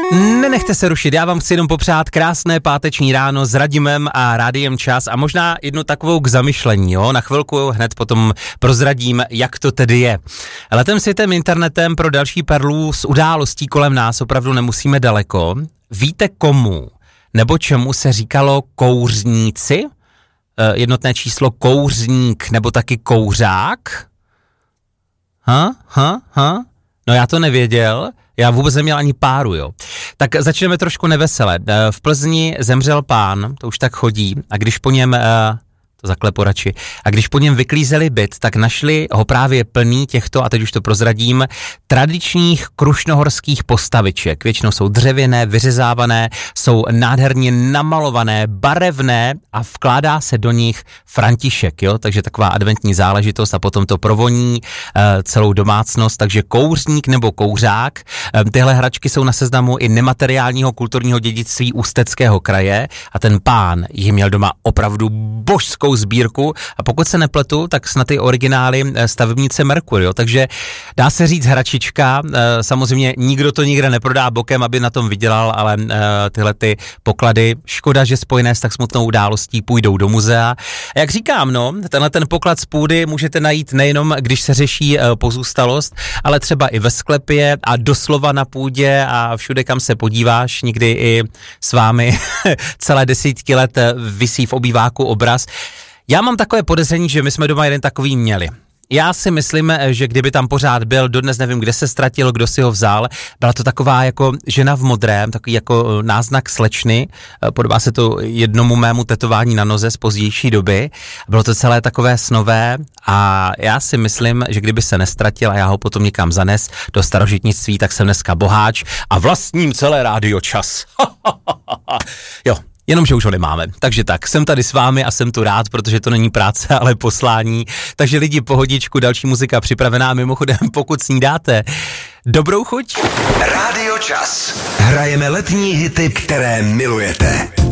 Nenechte se rušit, já vám chci jenom popřát krásné páteční ráno s Radimem a Rádiem Čas a možná jednu takovou k zamyšlení, jo? Na chvilku hned potom prozradím, jak to tedy je. Letem světem internetem pro další perlů z událostí kolem nás opravdu nemusíme daleko. Víte komu nebo čemu se říkalo kouřníci? Jednotné číslo kouřník nebo taky kouřák? No já to nevěděl. Já vůbec neměl ani páru, jo. Tak začneme trošku nevesele. V Plzni zemřel pán, to už tak chodí, a když po něm, to zaklepu radši, a když po něm vyklízeli byt, tak našli ho právě plný těchto, a teď už to prozradím, tradičních krušnohorských postaviček. Většinou jsou dřevěné, vyřezávané, jsou nádherně namalované, barevné a vkládá se do nich František, jo, takže taková adventní záležitost a potom to provoní celou domácnost, takže kouřník nebo kouřák. Tyhle hračky jsou na seznamu i nemateriálního kulturního dědictví Ústeckého kraje a ten pán jich měl doma opravdu božskou sbírku a pokud se nepletu, tak snad ty originály stavebnice Merkur, jo, takže dá se říct hračička, samozřejmě nikdo to nikde neprodá bokem, aby na tom vydělal, ale tyhle ty poklady, škoda, že spojené s tak smutnou událostí půjdou do muzea. A jak říkám, no, tenhle ten poklad z půdy můžete najít nejenom, když se řeší pozůstalost, ale třeba i ve sklepě a doslova na půdě a všude, kam se podíváš, někdy i s vámi celé desítky let visí v obýváku obraz. Já mám takové podezření, že my jsme doma jeden takový měli. Já si myslím, že kdyby tam pořád byl, dodnes nevím, kde se ztratil, kdo si ho vzal, byla to taková jako žena v modrém, takový jako náznak slečny, podobá se to jednomu mému tetování na noze z pozdější doby, bylo to celé takové snové a já si myslím, že kdyby se nestratil a já ho potom někam zanes do starožitnictví, tak jsem dneska boháč a vlastním celé Rádio Čas. Jo. Jenomže už ho nemáme. Takže tak, jsem tady s vámi a jsem tu rád, protože to není práce, ale poslání. Takže lidi, pohodičku, další muzika připravená. Mimochodem, pokud snídáte, dobrou chuť. Rádio Čas. Hrajeme letní hity, které milujete.